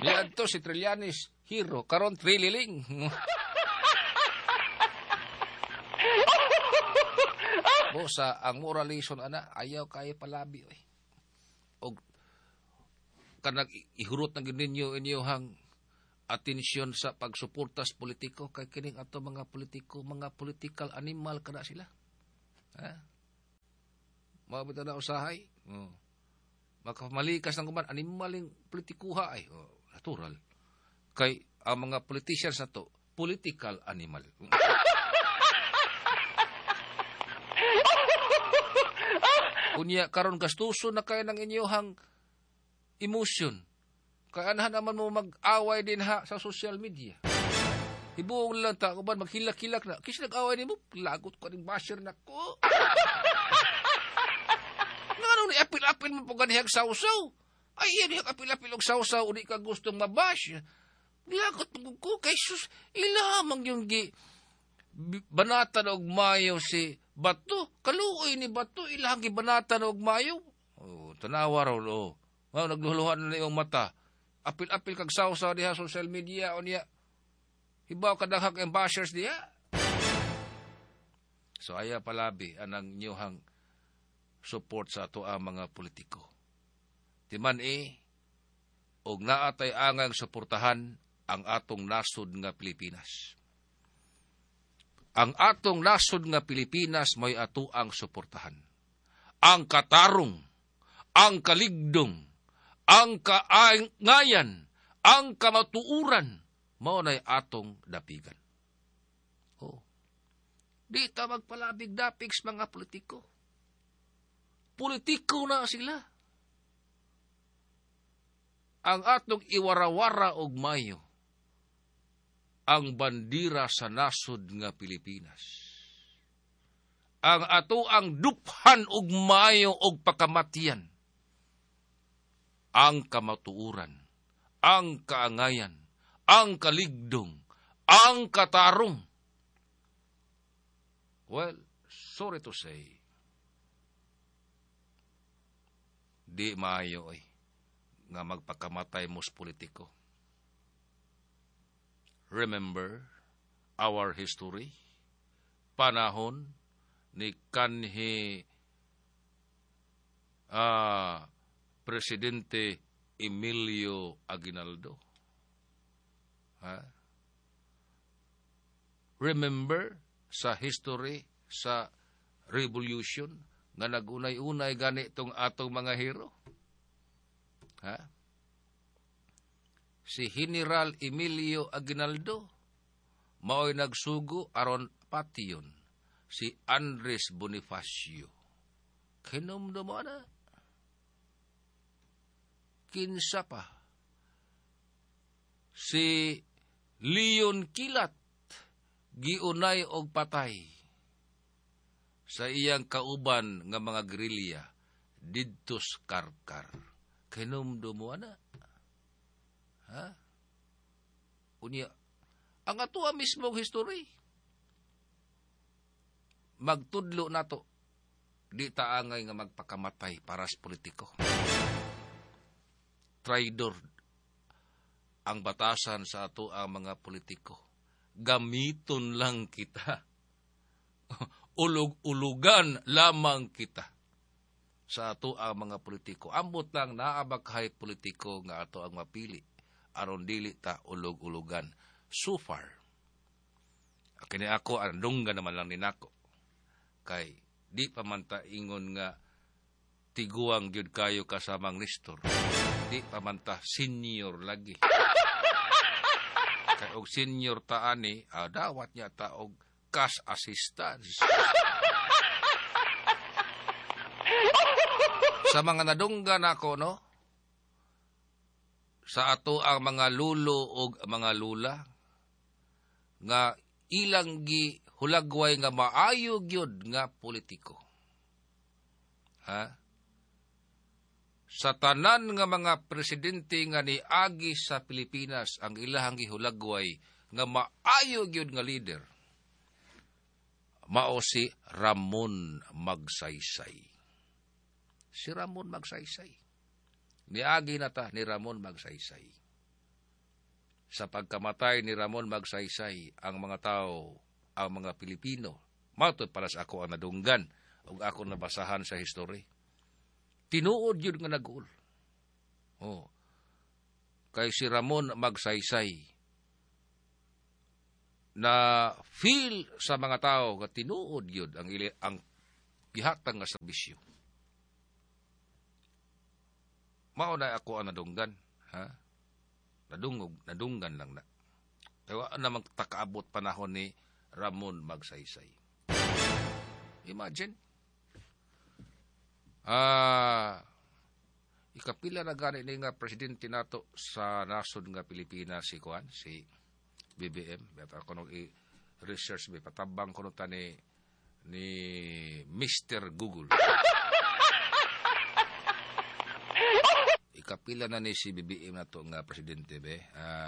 Yan to si Trillanes, hero, karon trililing. Bosa, ang moralisyon ana, ayaw kayo palabi. O kanag ihurot na gininyo inyohang atensyon sa pagsuportas politiko kay kining ato mga politiko, mga political animal kada sila. Ha? Mabita na usahay. Makamalikas ng kuman, animaling politikuha ay. Natural. Kay ang mga politicians na to, political animal. Unya, karon gastuso na kayo ng inyohang emotion. Kaya anahan naman mo mag-away din ha sa social media. Ibuong lang ta, kuman maghilak-hilak na. Kasi nag-away din mo, lagot ko rin basher na ko. Nga ni apil-apil mo po ganihag sausaw. Ay, yan yung apil-apil og sausaw, uli ka gustong mabash. Lagot ko, kay sus, ilamang yung banatan og mayo si Bato. Kaluoy ni Bato, ilang gibanatan og mayo. Tanawa raw, nagluhuluhan na yung mata. Apil-apil kag sausaw diha social media, o niya, hibaw kadahag ang bashers diha. So, aya palabi, anang nyohang support sa ato ang mga politiko. Timan og naatay angang suportahan ang atong nasod nga Pilipinas. Ang atong nasod nga Pilipinas may ato ang suportahan. Ang katarong, ang kaligdong, ang kaangayan, ang kamatuuran, mao nay atong dapigan. Di ta magpalabig-dapig sa mga politiko. Politiko na sila. Ang atong iwarawara og mayo, ang bandira sa nasod nga Pilipinas. Ang ato ang duphan og mayo og pakamatyan. Ang kamatuuran, ang kaangayan, ang kaligdong, ang katarong. Well, sorry to say, di maayo nga magpakamatay mo sa politiko. Remember our history, panahon ni kanhi Presidente Emilio Aguinaldo. Remember sa history sa revolution nga nagunay-unay gani itong atong mga hero? Si General Emilio Aguinaldo mao'y nagsugo aron pation si Andres Bonifacio. Kinumdo mo na. Kinsa pa. Si Leon Kilat giunay og patay sa iyang kauban nga mga gerilya didto sa Karkar. Kinumdo mo na. Unya, ang atua mismong history, magtudlo na to, di taangay nga magpakamatay para sa politiko. Traidor ang batasan sa ato ang mga politiko. Gamiton lang kita. Ulug-ulugan lamang kita sa ato ang mga politiko. Ambot lang naabakhay politiko nga ato ang mapili. Aron dili ta ulug-ulugan. So far, kini ako, andunggan naman lang ninako. Kay, di pa man ta ingon nga tiguang gyud kayo kasamang Nestor. Di pa man ta senior lagi. Kay og senior ta ani, dawat niya ta og cash assistance. Sa mga nadunggan ako, no? Sa ato ang mga lulo o mga lula, nga ilang gi hulagway nga maayo gyud nga politiko. Sa tanan nga mga presidente nga niagi sa Pilipinas, ang ilahang gihulagway nga maayo gyud nga leader, mao si Ramon Magsaysay. Si Ramon Magsaysay. Niagi na ta ni Ramon Magsaysay. sa pagkamatay ni Ramon Magsaysay ang mga tao, ang mga Pilipino. Matod para sa ako ang nadunggan o ako nabasahan sa history. Tinuod yun nga nag-uul. Oh. Kay si Ramon Magsaysay na feel sa mga tao nga tinuod yun ang gihatag nga serbisyo. Mao na ako ang nadunggan, ha? Nadunggan lang na. Kaya namang takaabot panahon ni Ramon Magsaysay. Imagine. Ikapila na gani ni nga presidente nato sa nasod nga Pilipinas si Kuan, si BBM. Beto ako nung i-research, may patabang ko nung ni Mr. Google. Ikapila na ni si BBM na to nga presidente be.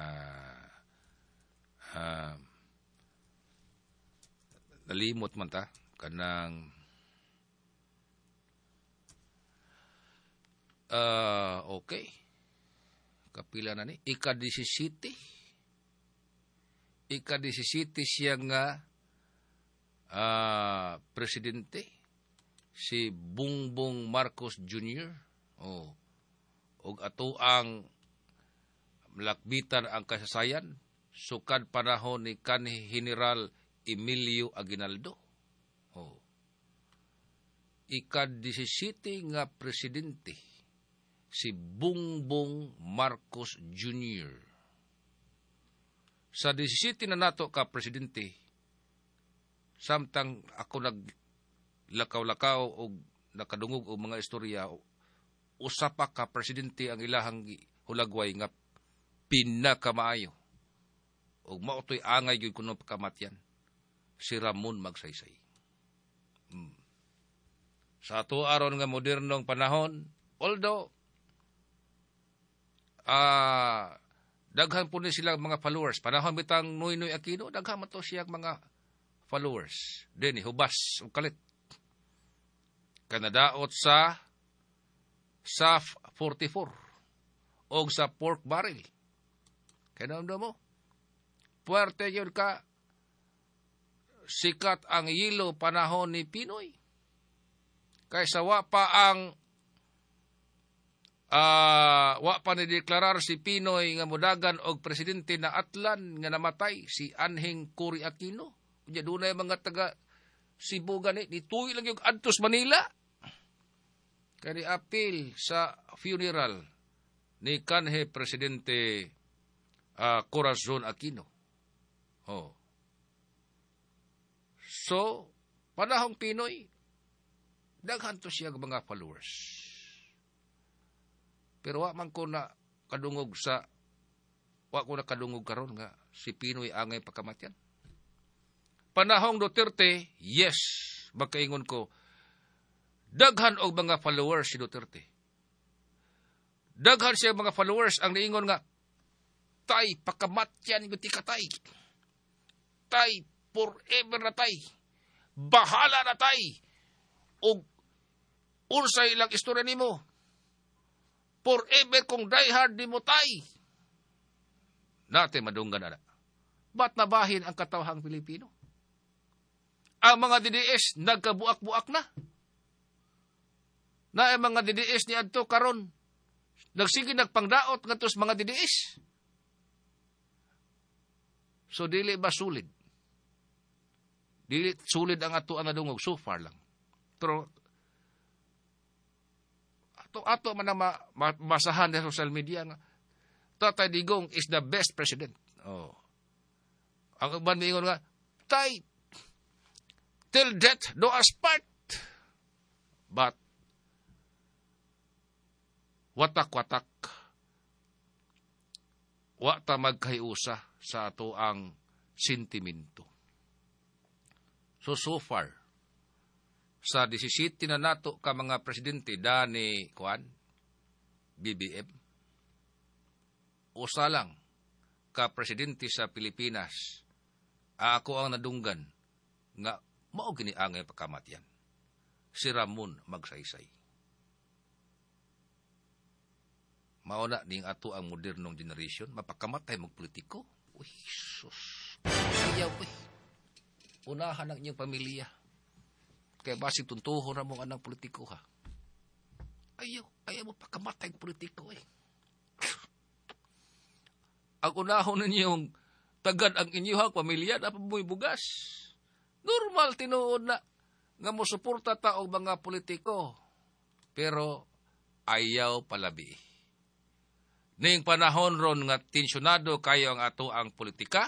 Nalimot man ta kanang okay. Kapila na ni ika-17 siya nga presidente si Bongbong Marcos Jr. Og ato ang lakbitan ang kasasayan sukad panahon ni kanhi General Emilio Aguinaldo. Ika-17 nga presidente si Bongbong Marcos Jr. Sa 17 na nato ka presidente, samtang ako naglakaw-lakaw o nakadungog o mga istorya, usapa ka presidente ang ilahang hulagway nga pinakamaayo. O mautoy angay yun kuno pagkamatyan, si Ramon Magsaysay. Sa ato aron nga modernong panahon, although daghan po ni silang mga followers. Panahon bitang Noynoy Aquino, daghan man to siyang mga followers. Dini, hubas, kalit. Kanadaot sa SAF 44 o sa pork barrel. Kaya mo, puwerte yun ka, sikat ang yilo panahon ni Pinoy. Kaysa wa pa ni-deklarar si Pinoy nga modagan og presidente na atlan nga namatay si Anheng Cory Aquino. Unya dunay mga taga Cebu gani nituy lang yung adtos Manila. Kani apil sa funeral ni kanhe presidente Corazon Aquino. So, panahong Pinoy, daghan to siya mga followers. Pero wa man ko na kadungog karon nga si Pinoy angay pagkamatyan. Panahong Duterte, yes, magkaingon ko, daghan og mga followers si Duterte. Daghan siya mga followers ang niingon nga, tay, pagkamatyan yung tikatay. Tay, forever na tay. Bahala na tay. Og unsay ilang istorya nimo. Forever kung diehard di mo tay. Natin madunggan na. Ba't nabahin ang katawhang Pilipino? Ang mga DDS nagkabuak-buak na. Na ang mga DDS ni adto karon nagsige nagpangdaot ngadtos mga DDS. So dili ba sulid? Dili sulid ang ato ang nadungog so far lang. Pero ato man na masahan sa social media nga Tatay Digong is the best president. Ang uban miingon nga, tay, till death do us part. But watak-watak wa ta magkahiusa sa ato ang sentimento. So far, sa 17 na nato ka mga presidente dani Kuan, BBM, usa lang ka presidente sa Pilipinas, ako ang nadunggan nga mao gini angay pagkamatyan, si Ramon Magsaysay. mauna ning ato ang modernong generation, mapakamatay magpolitiko. Uy, sus. Ayaw, uy. Unahan ang inyong pamilya. Kaya basig tuntuhon na mong anang politiko, ha? Ayaw mo pakamatay ang politiko, eh. Ang unahon ninyong tagad ang inyong pamilya, dapat mo'y bugas. Normal tinuod na nga mo suporta ta og mga politiko. Pero ayaw palabi. Ning panahon ron nga tensyonado kayo ang ato ang politika,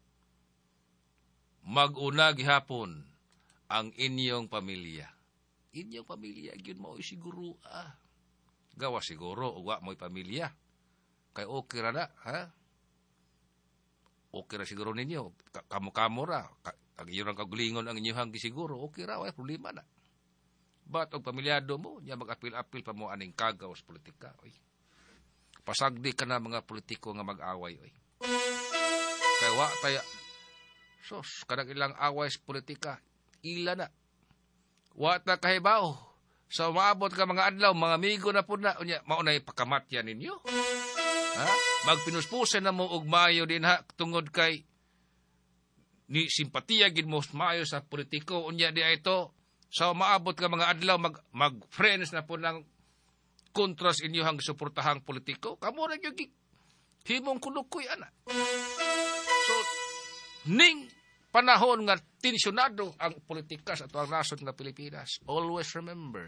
mag-una gihapon ang inyong pamilya. Inyong pamilya, yun mo siguro, gawa siguro, uwa mo'y pamilya. Kaya okay ra na, ha? Okay ra siguro ninyo. Kamo-kamo ra. Ang iyong kagulingon ang inyong siguro, okay ra, wala problema na. But, ang pamilyado mo, niya mag-apil-apil pa mo aning kagaw sa politika, oy. Pasagdi ka na mga politiko nga mag-away, oy. Kaya wa tayo, sos, kanang ilang away sa politika, ila na. Wa ta kahibaw. Sa maabot ka mga adlaw, mga amigo na po na, maunay pakamatya ninyo. Ha? Magpinuspusan na mo og maayo din ha, tungod kay ni simpatiya gid mo maayo sa politiko, unya di ito, sa maabot ka mga adlaw, mag-friends na po ng kontras inyohang suportahang politiko, kamo rin yung himong kulukoy, ana. So, ning panahon nga tensyonado ang politika sa ito ang nasod nga Pilipinas, always remember,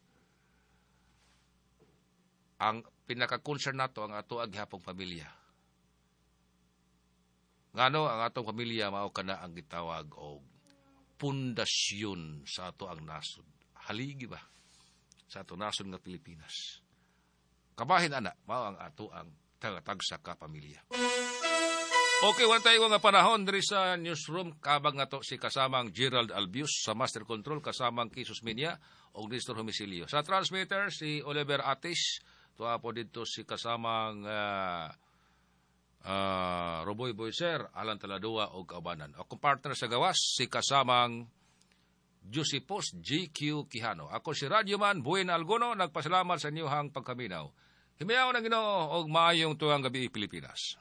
ang pinaka-concern nato ang ato aghapong pamilya. Ngano ang atong pamilya mao kana ang gitawag og pundasyon sa ato ang nasod. Haligi ba sa ato nasod nga Pilipinas? Kabahin ana mao ang ato ang tagatagsa ka pamilya. Okay, wala tayo nga panahon diri sa newsroom kabang nga to si kasamang Gerald Albius sa Master Control, kasamang Kisus Minya o Nestor Homicilio. Sa transmitter si Oliver Atis, tuwa po dito si kasamang Roboy Boyser, Alan Taladua o Kaubanan. Akong partner sa gawas, si kasamang Josepos GQ Quijano. Ako si Radyoman Buen Algono, nagpasalamat sa inyong pagkaminaw. Himiyaw ng Ginoo og maayong tuwang gabi Pilipinas.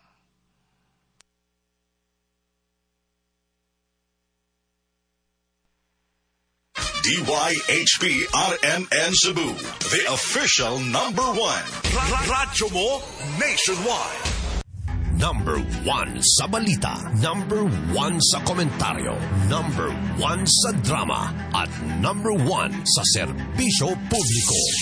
DYHP RMN Cebu, the official number 1. Radyo mo nationwide. Number 1 sa balita, number 1 sa komentaryo, number 1 sa drama, at number 1 sa serbisyo publiko.